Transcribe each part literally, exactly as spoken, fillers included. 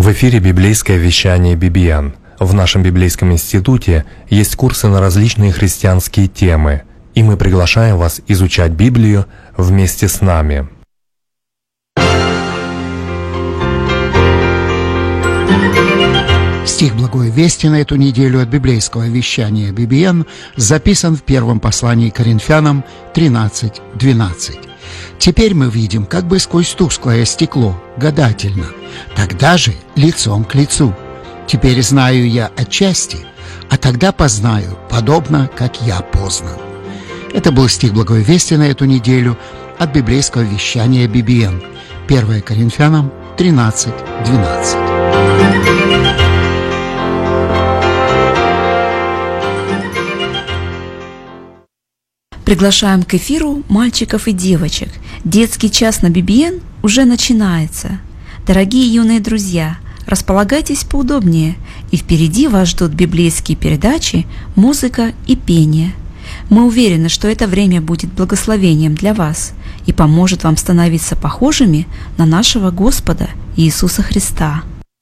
В эфире библейское вещание би би эн. В нашем библейском институте есть курсы на различные христианские темы, и мы приглашаем вас изучать Библию вместе с нами. Стих «Благой вести» на эту неделю от библейского вещания би би эн записан в первом послании к Коринфянам тринадцать двенадцать. «Теперь мы видим, как бы сквозь тусклое стекло, гадательно, тогда же лицом к лицу. Теперь знаю я отчасти, а тогда познаю, подобно, как я познан». Это был стих «Благой вести» на эту неделю от библейского вещания би би эн. первое Коринфянам тринадцать двенадцать. Приглашаем к эфиру мальчиков и девочек. Детский час на би би эн уже начинается. Дорогие юные друзья, располагайтесь поудобнее, и впереди вас ждут библейские передачи, музыка и пение. Мы уверены, что это время будет благословением для вас и поможет вам становиться похожими на нашего Господа Иисуса Христа.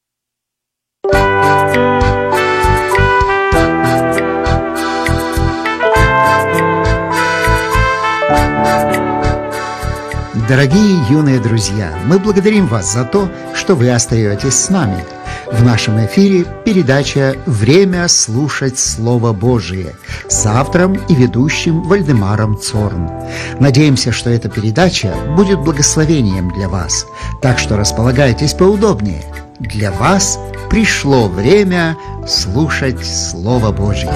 Дорогие юные друзья, мы благодарим вас за то, что вы остаетесь с нами. В нашем эфире передача «Время слушать Слово Божие» с автором и ведущим Вальдемаром Цорн. Надеемся, что эта передача будет благословением для вас, так что располагайтесь поудобнее. Для вас пришло время слушать Слово Божие.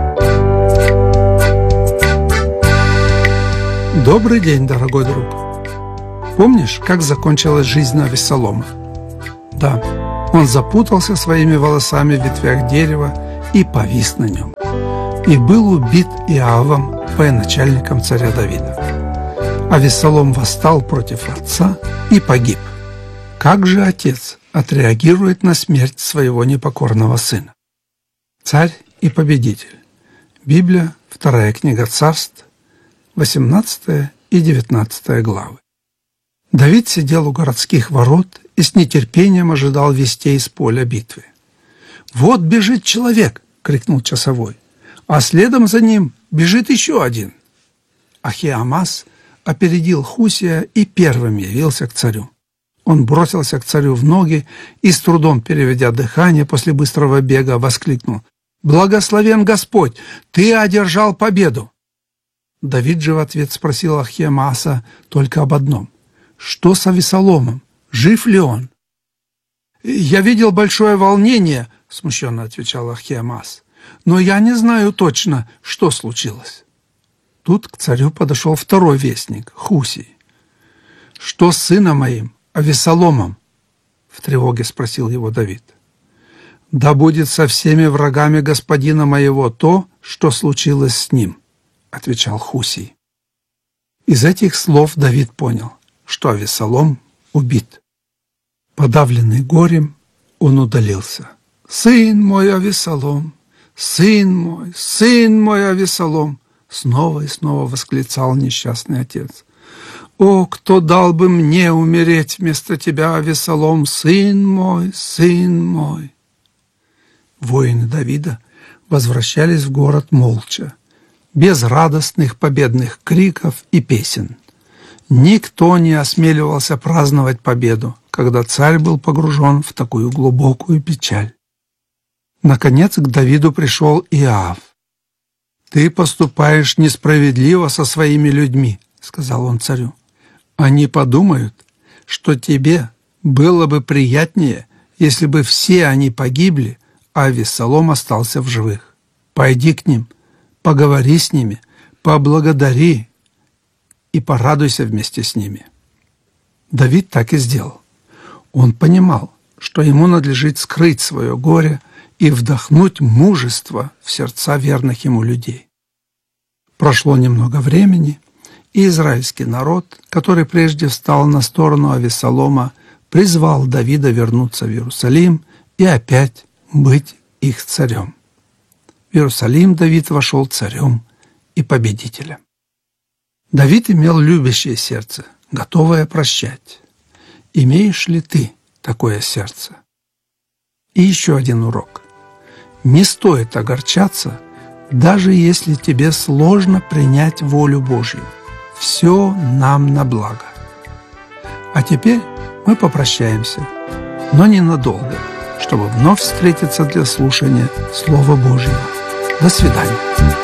Добрый день, дорогой друг! Помнишь, как закончилась жизнь Авессалома? Да, он запутался своими волосами в ветвях дерева и повис на нем, и был убит Иоавом, военачальником царя Давида. Авессалом восстал против отца и погиб. Как же отец отреагирует на смерть своего непокорного сына? Царь и победитель. Библия, вторая книга Царств, восемнадцатая и девятнадцатая главы. Давид сидел у городских ворот и с нетерпением ожидал вестей с поля битвы. «Вот бежит человек!» — крикнул часовой, а следом за ним бежит еще один. Ахиамас опередил Хусия и первым явился к царю. Он бросился к царю в ноги и, с трудом переведя дыхание после быстрого бега, воскликнул: «Благословен Господь! Ты одержал победу!» Давид же в ответ спросил Ахиамаса только об одном: «Что с Авессаломом? Жив ли он?» «Я видел большое волнение», — смущенно отвечал Ахиамас, «но я не знаю точно, что случилось». Тут к царю подошел второй вестник, Хусий. «Что с сыном моим, Авессаломом?» — в тревоге спросил его Давид. «Да будет со всеми врагами господина моего то, что случилось с ним», — отвечал Хусий. Из этих слов Давид понял, что Авессалом убит. Подавленный горем, он удалился. «Сын мой, Авессалом! Сын мой! Сын мой, Авессалом!» Снова и снова восклицал несчастный отец. «О, кто дал бы мне умереть вместо тебя, Авессалом! Сын мой! Сын мой!» Воины Давида возвращались в город молча, без радостных победных криков и песен. Никто не осмеливался праздновать победу, когда царь был погружен в такую глубокую печаль. Наконец к Давиду пришел Иоав. «Ты поступаешь несправедливо со своими людьми», — сказал он царю. «Они подумают, что тебе было бы приятнее, если бы все они погибли, а Авессалом остался в живых. Пойди к ним, поговори с ними, поблагодари и порадуйся вместе с ними». Давид так и сделал. Он понимал, что ему надлежит скрыть свое горе и вдохнуть мужество в сердца верных ему людей. Прошло немного времени, и израильский народ, который прежде встал на сторону Авессалома, призвал Давида вернуться в Иерусалим и опять быть их царем. В Иерусалим Давид вошел царем и победителем. Давид имел любящее сердце, готовое прощать. Имеешь ли ты такое сердце? И еще один урок. Не стоит огорчаться, даже если тебе сложно принять волю Божью. Все нам на благо. А теперь мы попрощаемся, но ненадолго, чтобы вновь встретиться для слушания Слова Божьего. До свидания.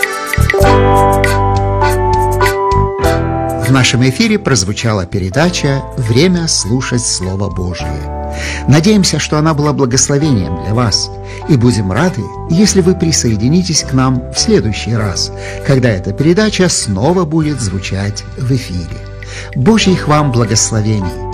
В нашем эфире прозвучала передача «Время слушать Слово Божие». Надеемся, что она была благословением для вас, и будем рады, если вы присоединитесь к нам в следующий раз, когда эта передача снова будет звучать в эфире. Божьих вам благословений!